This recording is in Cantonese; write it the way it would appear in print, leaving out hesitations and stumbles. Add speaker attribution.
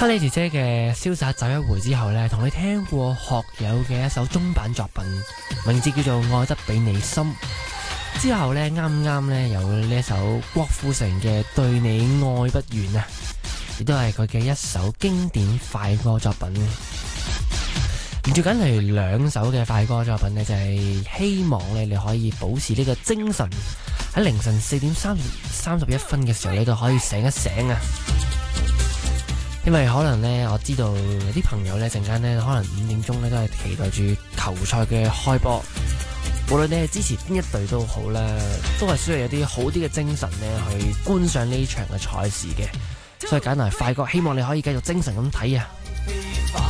Speaker 1: 莎莉姐姐嘅瀟灑走一回之後呢，同你聽過學友嘅一首中版作品，名字叫做《愛得比你深》。之後呢，啱啱呢有呢一首郭富城嘅《對你愛不完》啊，亦都係佢嘅一首經典快歌作品。連住緊嚟兩首嘅快歌作品呢，就係希望你可以保持呢個精神，喺凌晨4點31分嘅時候，你都可以醒一醒啊！因為可能呢，我知道有啲朋友呢陣間呢，可能5點鐘呢都係期待住球賽嘅開波。無論你係支持邊一隊都好啦，都係需要有啲好啲嘅精神呢去觀賞呢場嘅賽事嘅。所以揀嚟快歌，希望你可以繼續精神咁睇啊！